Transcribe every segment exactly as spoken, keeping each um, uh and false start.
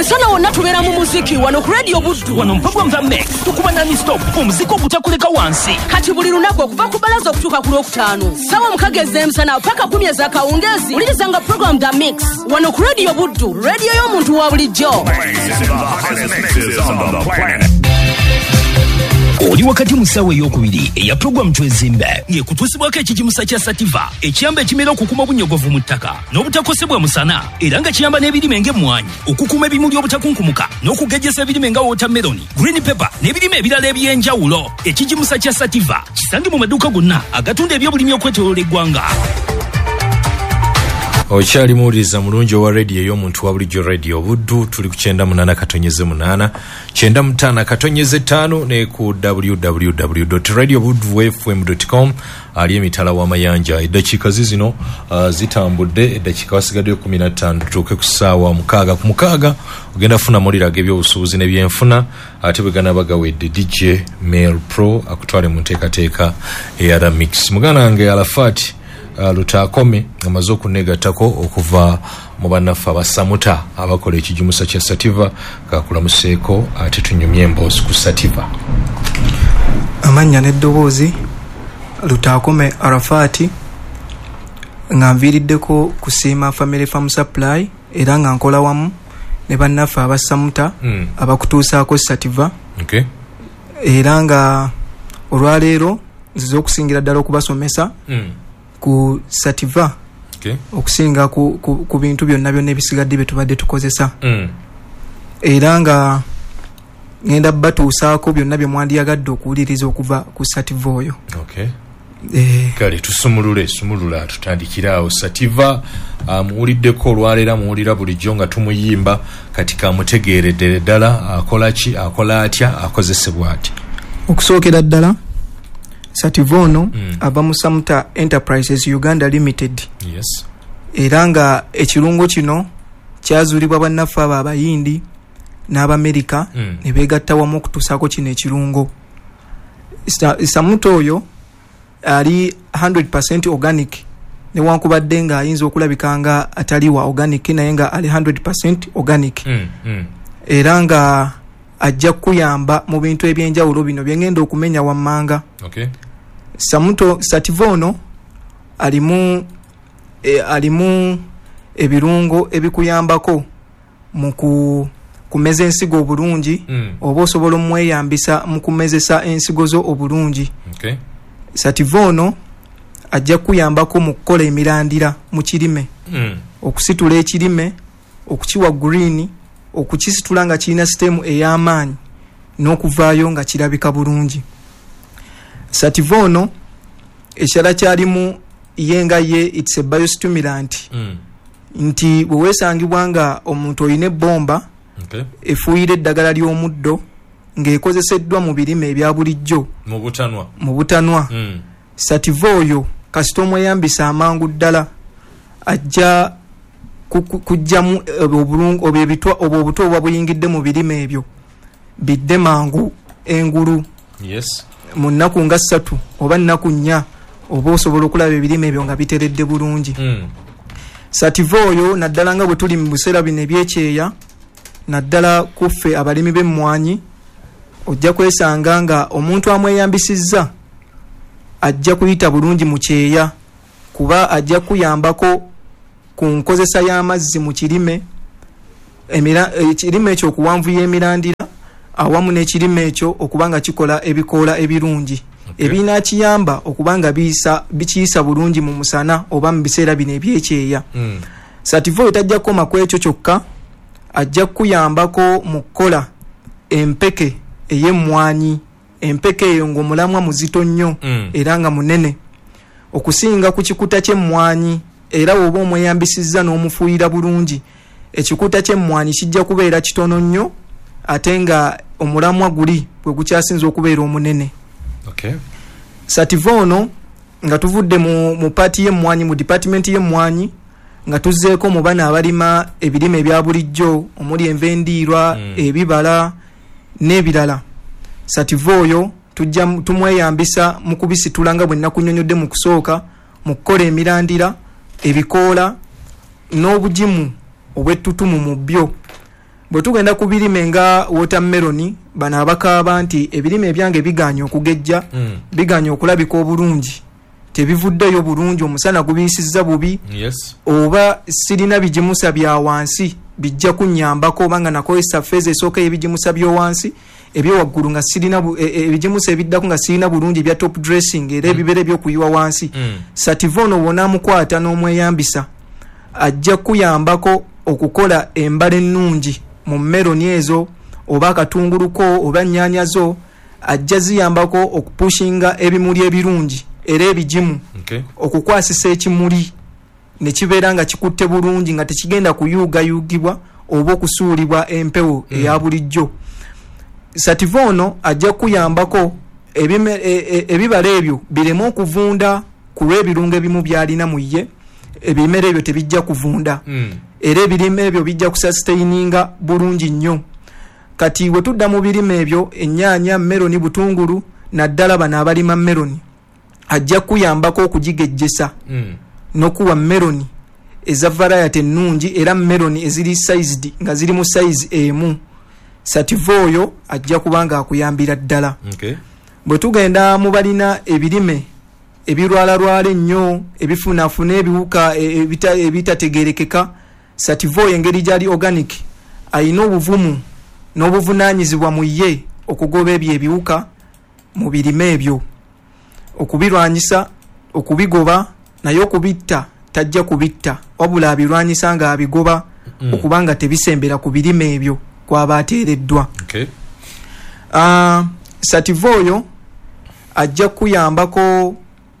emisana wonna tubeera mu muziki wano ku radio Buddu. Wano mpagwa mva mix tukuba nani stop omuziki ogutakuleka wansi. Kati buli lunaku okuva ku balaza okutuuka ku lwokutaano sawa mukaga ez'emisana paka kumi ez'akawungeezi ulirizanga program The Mix wano ku radio Buddu, radio y'omuntu wa bulijjo. Oli wakati musawe ey'okubiri eya program Twezimbe ng'ekutuusibwako ekijimusa kya Sativa ekiyamba ekimera okukuma obunyogovu mu ttaka n'obutakosebwa musana era nga kiyamba n'ebirime ng'emmwanyi okukuma ebimuli obutakunkumuka n'okugejjesa ebirime nga watermelon, green pepper n'ebirime ebirala eby'enjawulo. Ekijimusa kya Sativa kisange mu maduuka gonna agatunda ebyobulimi okwetooloola eggwanga. Okyali muwuliriza mulungi owa radio ey'omuntu wa bulijjo radio Buddu. Tuli ku kyenda munana katonyeze munana kyenda mutaana katonyeze ttaano ne ku w w w dot radio buddu f m dot com ali emitala w'amayanja. Eddakiika zizino uh, zitambudde eddakiika wasigaddeyo kumi na ttaano tutuuke ku ssaawa mukaaga. Ku mukaaga ogenda funa muliraga eby'obusuubuzi n'ebyenfuna ate bwe gana bagawedde D J Mail Pro akutwale mu nteekateeka eya Mix. Muganda wange Alafati Uh, Lutakome amaze okunegatako okuva mu bannaffe abasamuta abakola ekijimusa kya Sativa kakulamuseeko ate tunyumye emboozi ku Sativa. Amanya n'eddoboozi Lutakome Arafati nga nviiriddeko kusiima Family Farm Supply era nga nkola wamu ne bannaffe abasamuta mm. abakutuusaako Sativa. Okay. Era nga olwaleero nzize okusingira ddala okubasomesa mm. ku Sativa. Okay. Okusinga ku, ku, ku bintu byonna byonna ebisigadde bye tubadde tukozesa. Mm. Era nga ngenda batuusaako byonna bye mwandiyagadde okuwuliriza okuva ku Sativa oyo. Okay. Eh, kale tusumulule sumulula tutandikiraawo Sativa. Muwuliddeko um, olwaleera muwulira bulijjo nga tumuyimba kati kamutegeeredde ddala akola ki akola atya akozesebwa ati. Okusookera ddala Sativa ono mm. ava mu Samuta Enterprises Uganda Limited. Yes. Era nga ekirungo kino kyazuulibwa bannaffe abo abayindi n'Abamerika mm. ne beegatta wamu okutuusaako kino ekirungo. Samuta oyo ali one hundred percent organic newankubadde nga ayinza okulabika nga atali wa organic naye nga ali one hundred percent organic. Mm. Mm. Era nga ajja kuyamba mu bintu ebyenjawulo bino byengenda okumenya wammanga. Okay. Samuto Sativa ono alimu e, alimu ebirungo ebikuyambako mu kumeza ensigo obulungi mm. oba osobola omweyambisa mu kumezesa ensigo zo obulungi. Okay. Sativa ono ajja kuyambako mu kukola emirandira mu kirime mm. okusitula ekirime okukiwa green okukisitula nga kirina sitemu ey'amaanyi n'okuvaayo nga kirabika bulungi. Sativa ono ekirala kyalimu ye nga ye it's a biostimulant mm. nti bwe weesangibwa nga omuntu olina ebbomba okay. efuuyira eddagala ly'omuddo ng'ekozeseddwa mu birime ebya bulijjo mu butanwa mu butanwa mm. Sativa oyo kasita omweyambisa amangu ddala ajja kujjamu obulungu obyo ebitwa obwo obuto obwa buyingidde mu birime ebyo bidde mangu engulu. Yes. Mu nnaku nga ssatu oba nnaku nnya oba osobola okulaba ebirime ebyo nga biteredde bulungi. Mm. Sativa oyo naddala nga bwe tuli mu biseera bino ebyekyeya naddala kuffe abalimi b'emmwanyi ojja kwesanga nga omuntu amweyambisizza ajja kuyita bulungi mu kyeya kuba ajja kuyambako ku nkozesa y'amazzi mu kirime ekirime ekyo okuwanvu y'emirandira awamu n'ekirime ekyo okubanga kikola ebikoola ebirungi. Okay. Ebina kiyamba okubanga biisa bikiyisa bulungi mu musana oba mu biseera bino ebyekyeya. Mm. Sativa oyo tajja kukoma ku ekyo kyokka ajja kuyambako mu kukola empeke ey'emmwanyi. Empeke eyo ng'omulamwa muzito nnyo mm. era nga munene okusinga ku kikuta ky'emmwanyi. Era oba omweyambisizza n'omufuuyira bulungi ekikuta ky'emmwanyi kijja kubeera kitono nnyo ate nga omulamwa guli bwe gukyasinza okubeera omunene. Okay. Sativa ono nga tuvudde mu, mu paati y'emmwanyi mu department y'emmwanyi nga tuzzeeko mu bana abalima ebirime ebya bulijjo omuli envendiirwa mm. ebibala n'ebirala. Sativa oyo tujja tumweyambisa mu kubisitula nga bwe nnakunnyonnyodde mu kusooka mu kukola emirandira ebikoola n'obugimu obwettutumu mu byo bwe tugenda ku birime nga watermelon bano abakaaba nti ebirime ebyange biganya okugejja mm. biganya okulabika obulungi tebivuddeyo bulungi omusana gubiisizza bubi yes. oba sirina bijimusa bya wansi bijja kunyambako obanga nakozesa feeza esooka ebijimusa by'owansi ebyowaggulu nga sirina ebijimusa ebiddako nga sirina bulungi bya top dressing era ebibere ebyokuyiwa wansi mm. Sativono bw'onaamukwata n'omweyambisa ajja kuyambako okukola embala ennungi mu meloni ezo oba akatunguluko oba nnyaanya zo ajja ziyambako okupushinga ebimuli ebirungi era ebijimu okay. okukwasisa ekimuli ne kibeera nga kikutte bulungi nga tekigenda kuyuugayuugibwa oba okusuulibwa empewo mm. eya bulijjo. Sativono ajja kuyambako ebibala e, e, ebyo bireme okuvunda ku lw'ebirungo ebimu byalina mu ye ebimera ebyo tebijja kuvunda mm. era ebirime ebyo bijja kusustaininga bulungi nnyo. Kati bwe tudda mu birime ebyo ennyaanya meloni butungulu naddala bano abalima meloni ajja kuyambako okugigejjesa mm. n'okuwa meloni eza variety ennungi era meloni eziri sized nga ziri mu size emu. Sativoyo ajja kubanga akuyambira ddala okay. bwe tugenda mu balina ebirime ebirwalalwala ennyo ebifunafuna ebiwuka ebitategerekeka Sativoyo engeri gyali organic ayina obuvumu n'obuvunaanyizibwa mu ye okugoba ebyo ebiwuka mu birime ebyo okubirwanyisa okubigoba naye okubitta tajja kubitta wabula abirwanyisa nga abigoba mm. okubanga tebisembera ku birime ebyo kwaba ateereddwa okay. uh, Sativoyo ajja kuyambako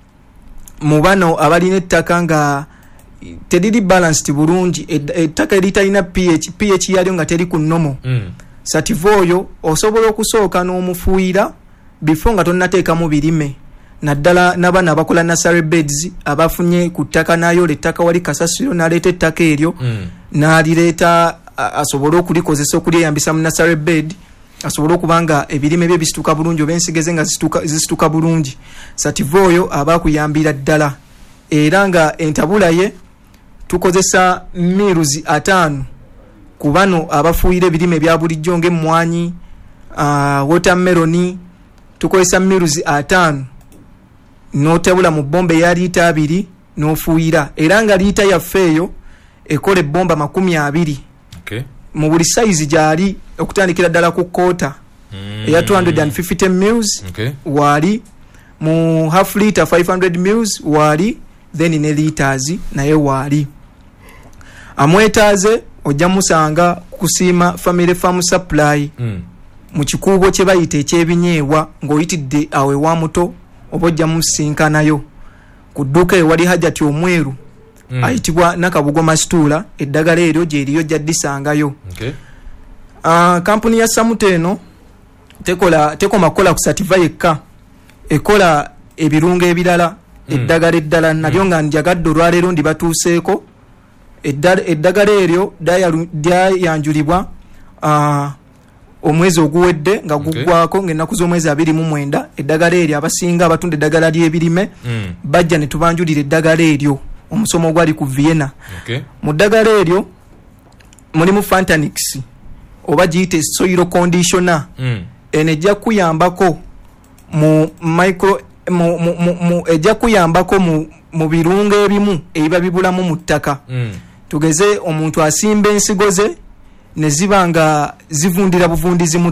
mu bano abalina ettaka nga teriri balanced bulungi ettaka eritalina pH pH yalyo nga teri ku nnomo mm. Sativoyo osobola okusooka n'omufuuyira before nga tonnateekamu birime naddala n'abaana abakola nursery beds abafunye ku ttaka n'ayola ettaka wali kasasiro n'aleeta ettaka eryo mm. n'alireeta asobole okulikozesa okulyeyambisa mu nursery bed asobole okubanga ebirime bye bisituka bulungi oba ensigeze nga zisituka bulungi. Sativoyo aba akuyambira ddala era nga entabula ye tukozesa miruzi ataano ku bano abafuuyira ebirime bya bulijjo ng'emmwanyi uh, watermeloni tukozesa miruzi ataano n'otabula mu bbomba eya liita abiri n'ofuuyira era nga liita yaffe eyo ekola ebbomba makumi abiri okay. mu buli size gyali okutandikira ddala ku kota mm. eya two hundred fifty mils okay. wali mu half liter five hundred mils wali then ne liters naye wali amwetaaze ojja musanga kusiima Family Farm Supply mm. mu kikuubo kye bayita ekyebinyeebwa ng'oyitidde awe wa muto oba ojja musinkanayo ku dduuka ewali hajati omweru mm. ayitibwa Nakabugoma Situula eddagala eryo gyeriyo gyaddisangayo okay. uh, kampuni ya Samuteno tekola tekoma kola ku Sativa yekka ekola ebirungo ebirala mm. eddagala eddala nabyo nga njagadde olwaleero ndi batuuseeko eddagala eryo lyayanjulibwa uh, omwezi oguwedde nga guggwako okay. ng'ennaku z'omwezi abiri mu mwenda eddagala eryo abasinga abatunda eddagala ly'ebirime mm. bajja ne tubanjulira eddagala eryo omusomo ogwali ku Vienna okay. mu ddagala eryo mulimu Fantanix oba giyite soil conditioner mm. eno ejja kuyambako mu micro mu, mu, mu, mu ejja kuyambako mu, mu birungo ebimu ebiba bibulamu mu ttaka mm. tugeze omuntu asimba ensigo ze ne ziba nga zivundira buvundizi mu